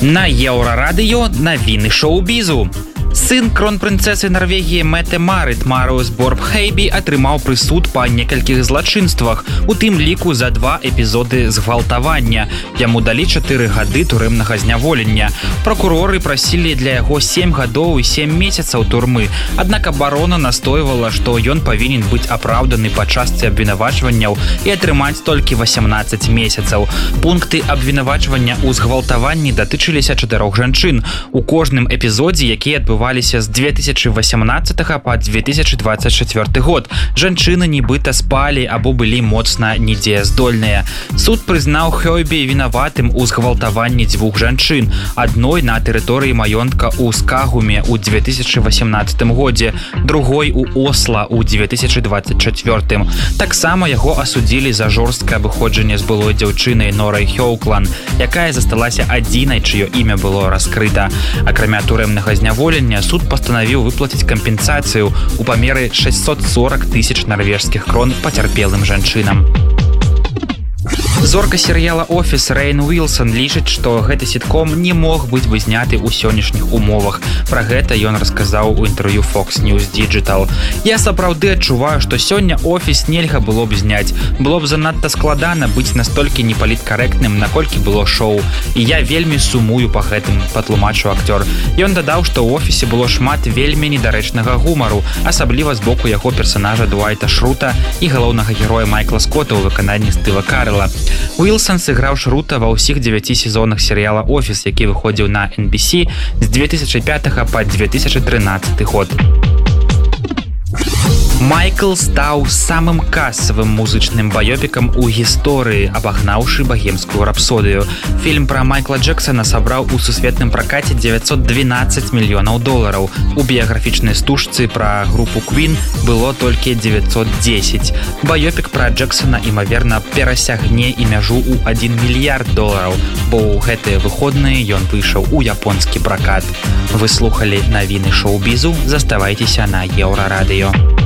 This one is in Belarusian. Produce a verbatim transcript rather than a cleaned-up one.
На Еўрарадыё навіны шоу-бізу. Сын кронпрынцэсы Нарвегіі Мэте Марыт Мариус Борбхейби атрымаў прысуд па некалькіх злачынствах, у тым ліку за два эпізоды згвалтавання. Яму далі чатыры гады турэмнага зняволення. Пракуроры прасілі для яго сем гадоў і сем месяцаў турмы. Аднак абарона настойвала, што ён павінен быць апраўданы па частцы абвінавачванняў і атрымаць толькі васямнаццаць месяцаў. Пункты абвінавачвання ў згвалтаванні датычыліся чатырох жанчын. У кожным эпізодзе, які адбываўся з две тысячи восемнадцатого по две тысячи двадцать четвёрты год. Жанчыны нібыта спалі або былі моцна недзеяздольныя. Суд прызнаў Хёйби вінаватым у згвалтаванні дзвюх жанчын, адной на тэрыторыі маёнтка ў Скагуме ў две тысячи восемнадцатым годзе, другой у Осла ў две тысячи двадцать четвёртым. Таксама яго асудзілі за жорсткае абыходжанне з былой дзяўчынай Норай Хёуклан, якая засталася адзінай, чыё імя было раскрыта. Акрамя турэмнага зняволення, суд пастанавіў выплаціць кампенсацыю ў памеры шестьсот сорок тысяч нарвежскіх крон пацярпелым жанчынам. Зорка серыяла «Офіс» Рэйн Уилсон лічыць, што гэты сітком не мог быць бы зняты ў сённяшніх умовах. Пра гэта ён расказаў у інтэрв'ю Fox News Digital. Я сапраўды адчуваю, што сёння «Офіс» нельга было б зняць. Было б занадта складана быць настолькі непаліткарэктным, наколькі было шоу. І я вельмі сумую па гэтым, патлумачыў акцёр. Ён дадаў, што ў «Офісе» было шмат вельмі недарэчнага гумару, асабліва з боку яго персанажа Дуайта Шрута і галоўнага героя Майкла Скотта ў выкананні Стыва Карэла. Уилсон сыграў Шрута ва ўсіх дзевяці сезонах серыяла «Офіс», які выходзіў на эн би си з две тысячи пятого по две тысячи тринадцатый год. Майкл стаў самым касавым музычным баёпікам у гісторыі, абагнаўшы багемскую рапсодыю. Фільм пра Майкла Джексона сабраў у сусветным пракаце девятьсот двенадцать мільёнаў долараў. У біяграфічнай стужцы пра групу Queen было толькі девятьсот десять. Баёпік пра Джексона, імаверна, перасягне і мяжу ў адзін мільярд долараў, бо ў гэтыя выходныя ён выйшаў у японскі пракат. Вы слухалі навіны шоу-бізу, заставайцеся на Еўрарадыё.